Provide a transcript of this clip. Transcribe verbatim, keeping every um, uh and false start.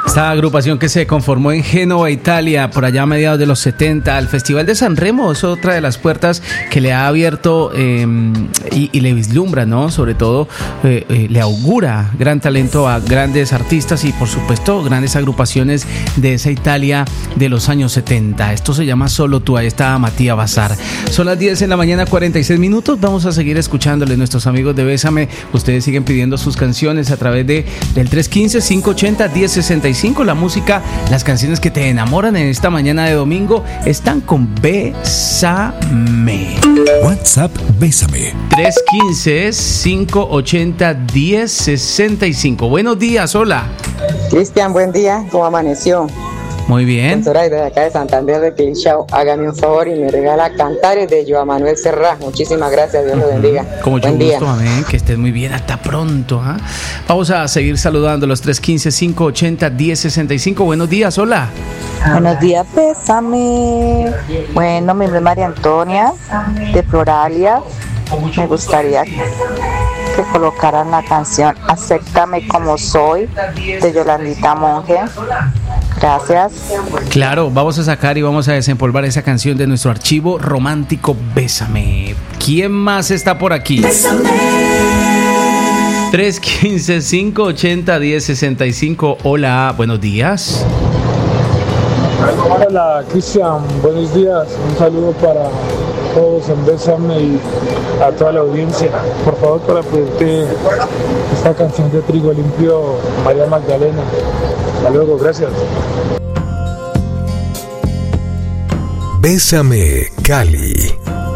Esta agrupación que se conformó en Génova, Italia, por allá a mediados de los setenta, el Festival de San Remo es otra de las puertas que le ha abierto eh, y, y le vislumbra, ¿no? Sobre todo eh, eh, le augura gran talento a grandes artistas y por supuesto grandes agrupaciones de esa Italia de los años setenta. Esto se llama Solo Tú. Ahí está Matías Bazar. Son las diez en la mañana, cuarenta y seis minutos. Vamos a seguir escuchándole. Nuestros amigos de Bésame, ustedes siguen pidiendo sus canciones a través de del tres uno cinco, cinco ocho cero, uno cero seis cinco. La música, las canciones que te enamoran en esta mañana de domingo están con Bésame. WhatsApp Bésame tres uno cinco, cinco ocho cero, uno cero seis cinco. Buenos días, hola. Cristian, buen día, ¿cómo amaneció? Muy bien. Soray, de acá de Santander de Quilchao, hágame un favor y me regala Cantares de Joan Manuel Serrat. Muchísimas gracias, Dios lo bendiga. Con mucho buen gusto, día. amén, que estés muy bien, hasta pronto. ¿eh? Vamos a seguir saludando a los tres uno cinco, cinco ocho cero, uno cero seis cinco. Buenos días, hola. Buenos días, Bésame. Bueno, mi nombre es María Antonia de Floralia. Me gustaría que colocaran la canción Acéptame como soy de Yolandita Monge. Gracias. Claro, vamos a sacar y vamos a desempolvar esa canción de nuestro archivo romántico Bésame. ¿Quién más está por aquí? Bésame. tres uno cinco, cinco ocho cero, uno cero seis cinco. Hola, buenos días. Hola, Cristian, buenos días. Un saludo para todos en Bésame y a toda la audiencia. Por favor, para pedirte esta canción de Trigo Limpio, María Magdalena. Hasta luego, gracias. Bésame Cali.